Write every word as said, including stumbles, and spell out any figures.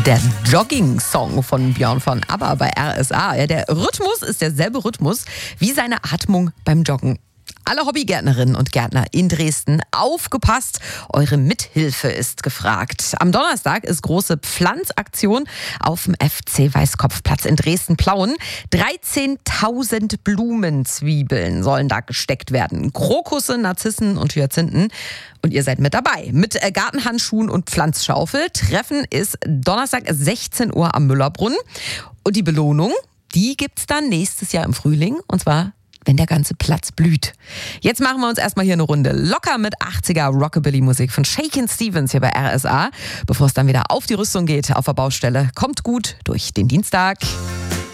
Der Jogging-Song von Björn von ABBA bei R S A. Ja, der Rhythmus ist derselbe Rhythmus wie seine Atmung beim Joggen. Alle Hobbygärtnerinnen und Gärtner in Dresden, aufgepasst, eure Mithilfe ist gefragt. Am Donnerstag ist große Pflanzaktion auf dem F C Weißkopfplatz in Dresden-Plauen. dreizehntausend Blumenzwiebeln sollen da gesteckt werden. Krokusse, Narzissen und Hyazinthen. Und ihr seid mit dabei. Mit Gartenhandschuhen und Pflanzschaufel. Treffen ist Donnerstag sechzehn Uhr am Müllerbrunnen. Und die Belohnung, die gibt's dann nächstes Jahr im Frühling. Und zwar wenn der ganze Platz blüht. Jetzt machen wir uns erstmal hier eine Runde locker mit achtziger Rockabilly-Musik von Shakin' Stevens hier bei R S A, bevor es dann wieder auf die Rüstung geht auf der Baustelle. Kommt gut durch den Dienstag.